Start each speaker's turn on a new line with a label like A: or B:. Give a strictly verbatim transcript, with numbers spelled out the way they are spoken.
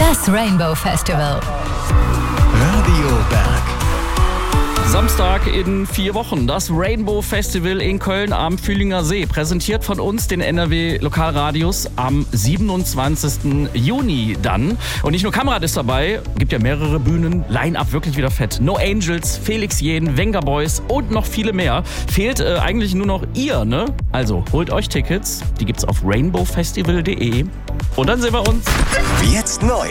A: Das Rainbow Festival.
B: Radio Berg.
C: Samstag in vier Wochen. Das Rainbow Festival in Köln am Fühlinger See. Präsentiert von uns, den N R W Lokalradios, am siebenundzwanzigsten Juni dann. Und nicht nur Kamerad ist dabei, gibt ja mehrere Bühnen. Line-Up wirklich wieder fett. No Angels, Felix Jähn, Venga Boys und noch viele mehr. Fehlt äh, eigentlich nur noch ihr, ne? Also holt euch Tickets. Die gibt's auf rainbow festival punkt de. Und dann sehen wir uns.
B: Jetzt neu.